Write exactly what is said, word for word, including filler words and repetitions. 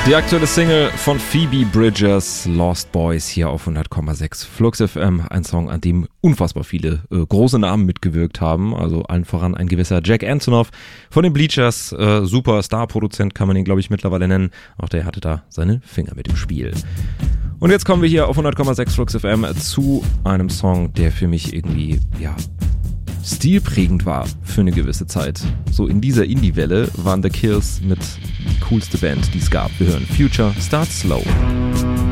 Die aktuelle Single von Phoebe Bridgers, Lost Boys, hier auf hundert Komma sechs Flux F M. Ein Song, an dem unfassbar viele äh, große Namen mitgewirkt haben. Also allen voran ein gewisser Jack Antonoff von den Bleachers. Äh, super Star-Produzent kann man ihn, glaube ich, mittlerweile nennen. Auch der hatte da seine Finger mit im Spiel. Und jetzt kommen wir hier auf hundert Komma sechs Flux F M zu einem Song, der für mich irgendwie, ja, stilprägend war für eine gewisse Zeit. So in dieser Indie-Welle waren The Kills mit die coolste Band, die es gab. Wir hören Future Start Slow.